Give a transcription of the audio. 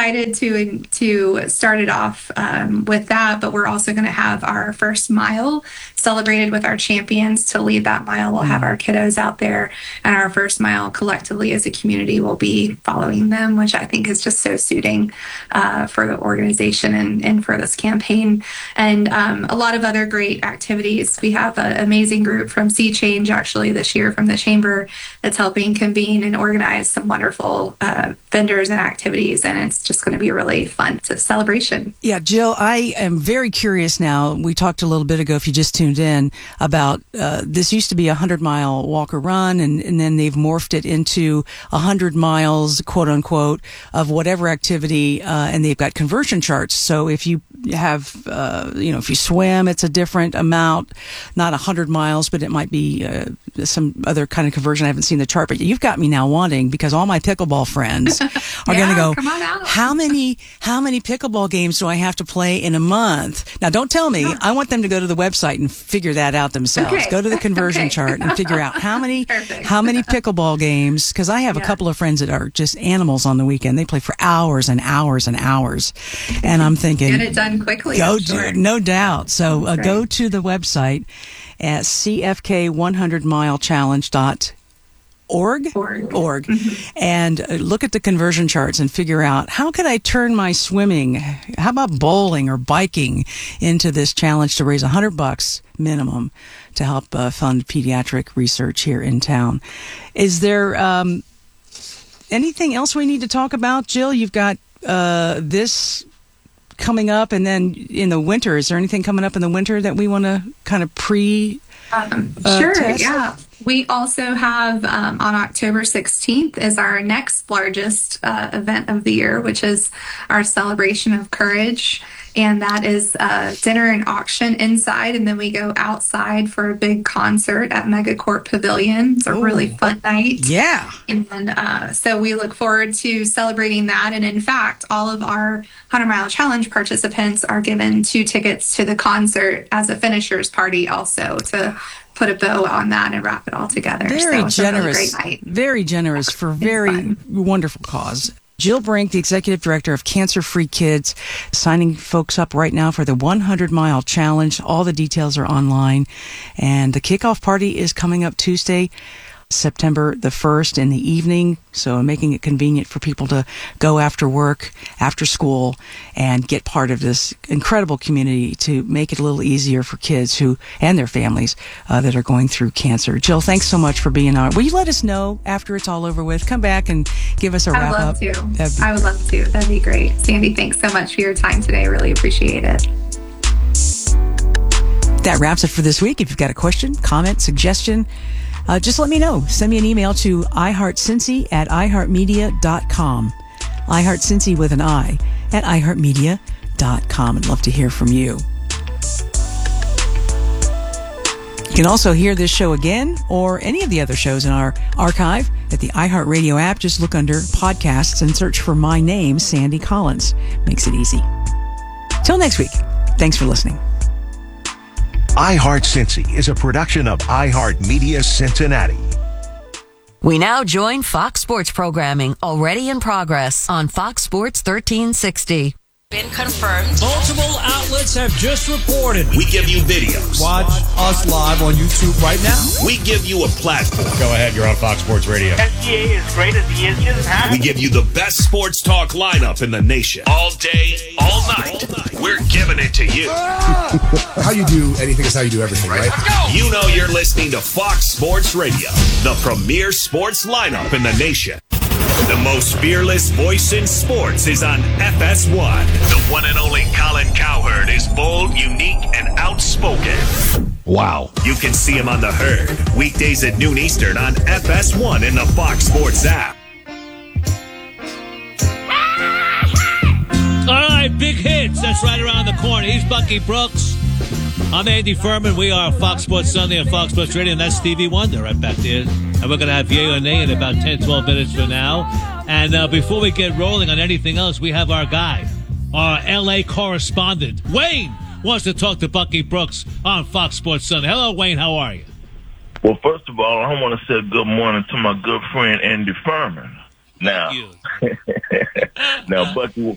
excited to start it off with that, but we're also going to have our first mile celebrated with our champions to lead that mile. We'll have our kiddos out there, and our first mile collectively as a community will be following them, which I think is just so suiting for the organization and for this campaign. And a lot of other great activities. We have an amazing group from Sea Change actually this year from the Chamber that's helping convene and organize some wonderful vendors and activities, and it's just going to be a really fun celebration. Yeah, Jill, I am very curious now. We talked a little bit ago, if you just tuned in, about this used to be a 100-mile walk or run, and then they've morphed it into 100 miles, quote unquote, of whatever activity, and they've got conversion charts. So if you have, if you swim, it's a different amount, not 100 miles, but it might be some other kind of conversion. I haven't seen the chart, but you've got me now wanting, because all my pickleball friends are going to go, come on out. how many pickleball games do I have to play in a month? Now, don't tell me. I want them to go to the website and figure that out themselves. Okay. Go to the conversion chart and figure out how many pickleball games, because I have a couple of friends that are just animals on the weekend. They play for hours and hours and hours. And I'm thinking, get it done quickly. No doubt. So go to the website at cfk100milechallenge.org and look at the conversion charts and figure out, how could I turn my swimming, how about bowling or biking, into this challenge to raise $100 minimum to help fund pediatric research here in town. Is there anything else we need to talk about, Jill? You've got this coming up, and then in the winter, is there anything coming up in the winter that we want to kind of sure, test? Yeah. We also have on October 16th is our next largest event of the year, which is our Celebration of Courage. And that is dinner and auction inside, and then we go outside for a big concert at Megacorp Pavilion. It's a really fun night. Yeah. And so we look forward to celebrating that. And in fact, all of our 100-mile challenge participants are given 2 tickets to the concert as a finisher's party also, to put a bow on that and wrap it all together. Very so it's generous. A really great night. Very generous for very wonderful cause. Jill Brink, the Executive Director of Cancer Free Kids, signing folks up right now for the 100-mile challenge. All the details are online. And the kickoff party is coming up Tuesday, September the 1st in the evening, so making it convenient for people to go after work, after school, and get part of this incredible community to make it a little easier for kids and their families that are going through cancer. Jill, thanks so much for being on. Will you let us know after it's all over with? Come back and give us a wrap up. I would love to. That'd be great. Sandy, thanks so much for your time today. I really appreciate it. That wraps it for this week. If you've got a question, comment, suggestion, just let me know. Send me an email to iHeartCincy@iHeartMedia.com. iHeartCincy with an I at iHeartMedia.com. I'd love to hear from you. You can also hear this show again or any of the other shows in our archive at the iHeartRadio app. Just look under podcasts and search for my name, Sandy Collins. Makes it easy. Till next week. Thanks for listening. iHeart Cincy is a production of iHeartMedia Cincinnati. We now join Fox Sports programming already in progress on Fox Sports 1360. Been confirmed. Multiple outlets have just reported. We give you videos. Watch us live on YouTube right now. We give you a platform. Go ahead, you're on Fox Sports Radio. SGA is great as he is. We give you the best sports talk lineup in the nation. All day, all night. We're giving it to you. How you do anything is how you do everything, right? Let's go. You know you're listening to Fox Sports Radio, the premier sports lineup in the nation. The most fearless voice in sports is on FS1. The one and only Colin Cowherd is bold, unique, and outspoken. Wow. You can see him on The Herd, weekdays at noon Eastern on FS1 in the Fox Sports app. All right, big hits. That's right around the corner. He's Bucky Brooks. I'm Andy Furman. We are Fox Sports Sunday on Fox Sports Radio, and that's Stevie Wonder right back there. And we're going to have Yay or Nay in about 10, 12 minutes from now. And before we get rolling on anything else, we have our guy, our L.A. correspondent, Wayne, wants to talk to Bucky Brooks on Fox Sports Sunday. Hello, Wayne. How are you? Well, first of all, I want to say good morning to my good friend Andy Furman. Now, now, Bucky,